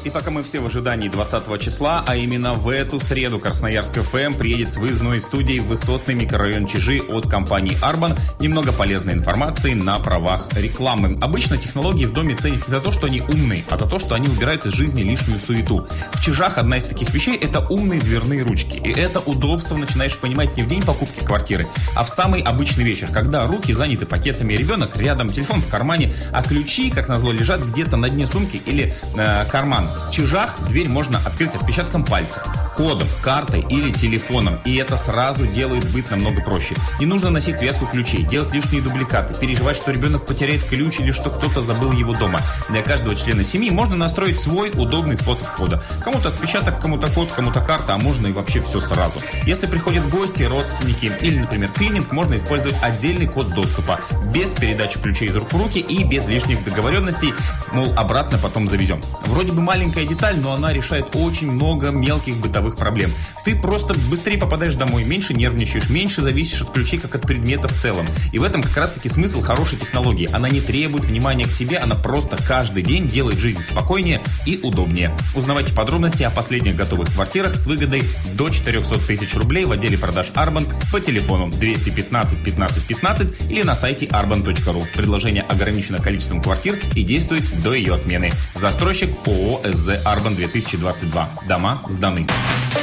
И пока мы все в ожидании 20 числа, а именно в эту среду Красноярск ФМ приедет с выездной студией в высотный микрорайон Чижи от компании Арбан немного полезной информации на правах рекламы. Обычно технологии в доме ценят не за то, что они умные, а за то, что они убирают из жизни лишнюю суету. В Чижах одна из таких вещей – это умные дверные ручки. И это удобство начинаешь понимать не в день покупки квартиры, а в самый обычный вечер, когда руки заняты пакетами, ребенок рядом, телефон в кармане, а ключи, как назло, лежат где-то на дне сумки или карман. В Чижах дверь можно открыть отпечатком пальца, кодом, картой или телефоном. И это сразу делает быт намного проще. Не нужно носить связку ключей, делать лишние дубликаты, переживать, что ребенок потеряет ключ или что кто-то забыл его дома. Для каждого члена семьи можно настроить свой удобный способ входа. Кому-то отпечаток, кому-то код, кому-то карта, а можно и вообще все сразу. Если приходят гости, родственники или, например, клининг, можно использовать отдельный код доступа, без передачи ключей из рук в руки и без лишних договоренностей, мол, обратно потом завезем. Вроде бы маленькая деталь, но она решает очень много мелких бытовых проблем. Ты просто быстрее попадаешь домой, меньше нервничаешь, меньше зависишь от ключей, как от предмета в целом. И в этом как раз-таки смысл хорошей технологии. Она не требует внимания к себе, она просто каждый день делает жизнь спокойнее и удобнее. Узнавайте подробности о последних готовых квартирах с выгодой до 400 тысяч рублей в отделе продаж Арбан по телефону 215 15 15 или на сайте arban.ru. Предложение ограничено количеством квартир и действует до ее отмены. Застройщик ООО СЗ Арбан 2022. Дома сданы.